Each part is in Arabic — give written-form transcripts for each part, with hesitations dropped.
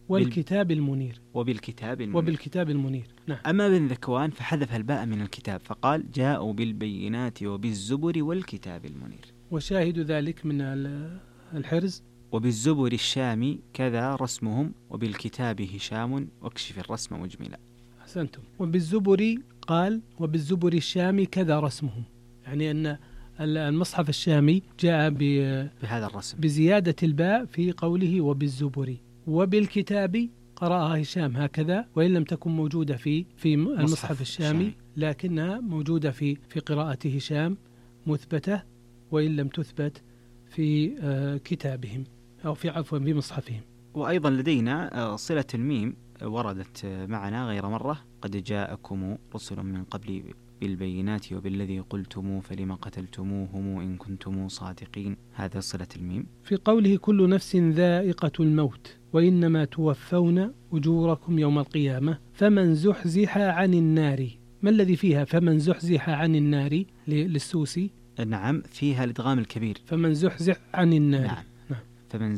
والكتاب المنير. وبالكتاب المنير. نعم. أما ابن ذكوان فحذف الباء من الكتاب فقال جاءوا بالبينات وبالزبر والكتاب المنير. وشاهد ذلك من الحرز وبالزبر الشامي كذا رسمهم وبالكتاب هشام واكشف الرسم مجملا. أحسنتم. وبالزبر قال وبالزبر الشامي كذا رسمهم، يعني أن المصحف الشامي جاء بهذا الرسم بزيادة الباء في قوله وبالزبر. وبالكتاب قرأها هشام هكذا، وإن لم تكن موجودة في المصحف الشامي لكنها موجودة في قراءة هشام مثبتة، وإن لم تثبت في كتابهم أو في مصحفهم. وأيضا لدينا صلة الميم وردت معنا غير مرة، قد جاءكم رسل من قبل بالبينات وبالذي قلتم فلما قتلتموهم إن كنتم صادقين. هذا صلة الميم. في قوله كل نفس ذائقة الموت وإنما توفون أجوركم يوم القيامة فمن زحزح عن النار، ما الذي فيها فمن زحزح عن النار للسوسي؟ نعم، فيها الإدغام الكبير. فمن زحزح عن النار. نعم. فمن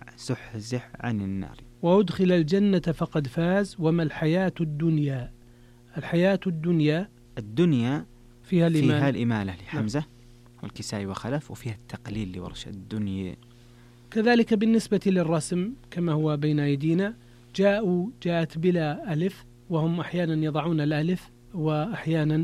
زحزح عن النار. وأدخل الجنة فقد فاز وما الحياة الدنيا. الحياة الدنيا فيها الإمالة لحمزة والكسائي وخلف، وفيها التقليل لورش الدنيا. كذلك بالنسبة للرسم كما هو بين أيدينا جاءت بلا ألف، وهم أحيانا يضعون الألف وأحيانا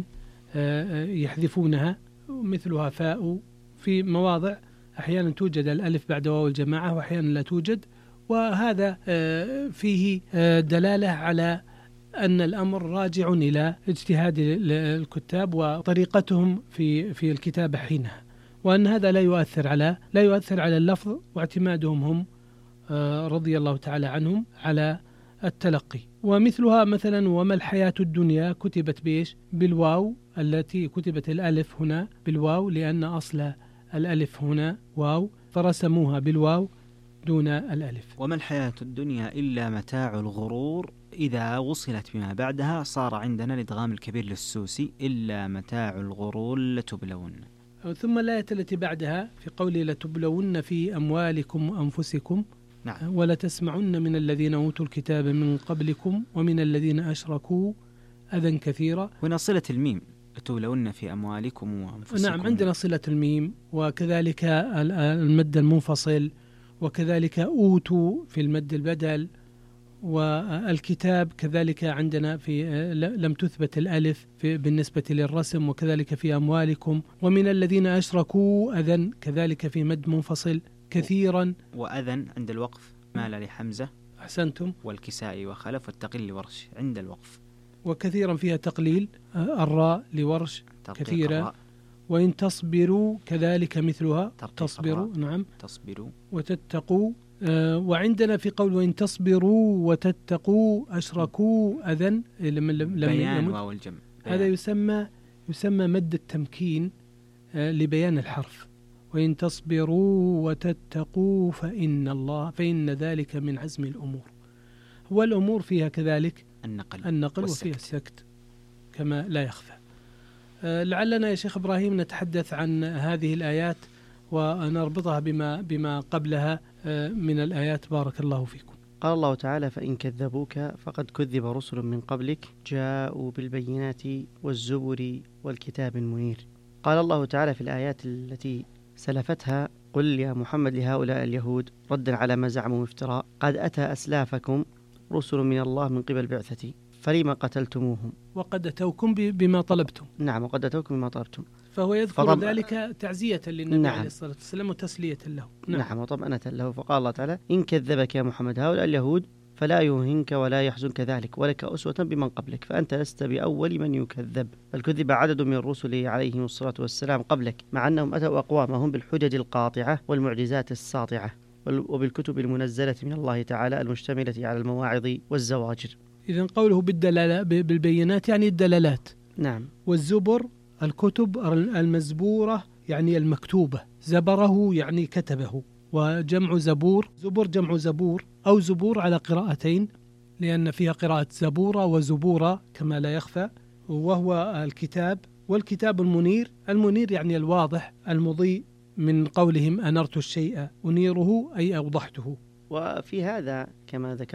يحذفونها، مثلها فاء في مواضع أحيانا توجد الألف بعد واو الجماعة وأحيانا لا توجد، وهذا فيه دلالة على أن الأمر راجع إلى اجتهاد الكتاب وطريقتهم في الكتابة حينها، وأن هذا لا يؤثر على اللفظ، واعتمادهم هم رضي الله تعالى عنهم على التلقي. ومثلها مثلا وما الحياة الدنيا كتبت بإيش؟ بالواو، التي كتبت الألف هنا بالواو لأن أصل الألف هنا واو، فرسموها بالواو دون الألف. وما الحياة الدنيا إلا متاع الغرور، إذا وصلت بما بعدها صار عندنا الإدغام الكبير للسوسي إلا متاع الغرور لتبلون. ثم الآية التي بعدها في قوله لتبلون في أموالكم وأنفسكم. نعم. ولا تسمعن من الذين أوتوا الكتاب من قبلكم ومن الذين أشركوا أذى كثيرا. هنا صلة الميم لتبلون في أموالكم وأنفسكم. نعم، عندنا صلة الميم، وكذلك المد المنفصل، وكذلك أوتوا في المد البدل، والكتاب كذلك عندنا في لم تثبت الألف بالنسبة للرسم، وكذلك في أموالكم ومن الذين أشركوا أذى كذلك في مد منفصل كثيرا. وأذن عند الوقف مال لحمزة. أحسنتم. والكسائي وخلف والتقليل لورش عند الوقف. وكثيرا فيها تقليل الراء لورش كثيرا. وإن تصبروا كذلك مثلها تصبروا. نعم تصبروا. وتتقوا. وعندنا في قول وإن تصبروا وتتقوا أشركوا أذن بيان واو الجمع. هذا يسمى مد التمكين لبيان الحرف. وإن تصبروا وتتقوا فإن ذلك من عزم الأمور. والأمور فيها كذلك النقل وفيها السكت كما لا يخفى. لعلنا يا شيخ إبراهيم نتحدث عن هذه الآيات ونربطها بما قبلها من الآيات. بارك الله فيكم. قال الله تعالى فإن كذبوك فقد كذب رسل من قبلك جاءوا بالبينات والزبر والكتاب المنير. قال الله تعالى في الآيات التي سلفتها قل يا محمد لهؤلاء اليهود ردا على ما زعموا افتراء قد أتى أسلافكم رسل من الله من قبل بعثتي فلما قتلتموهم. وقد أتوكم بما طلبتم. نعم، وقد أتوكم بما طلبتم. فهو يذكر ذلك تعزية للنبي عليه الصلاة والسلام وتسلية له. نعم وطمأنة له. فقال الله تعالى إن كذبك يا محمد هؤلاء اليهود فلا يهنك ولا يحزنك ذلك ولك أسوة بمن قبلك فأنت لست بأول من يكذب، بل كذب عدد من الرسل عليهم الصلاة والسلام قبلك مع أنهم أتوا أقوامهم بالحجج القاطعة والمعجزات الساطعة وبالكتب المنزلة من الله تعالى المشتملة على المواعظ والزواجر. إذن قوله بالبينات يعني الدلالات. نعم. والزبر الكتب المزبورة يعني المكتوبة، زبره يعني كتبه، وجمع زبور جمع زبور أو زبور على قراءتين لأن فيها قراءة زبورة وزبورة كما لا يخفى، وهو الكتاب. والكتاب المنير يعني الواضح المضيء، من قولهم أنرت الشيء أنيره أي أوضحته. وفي هذا كما ذكر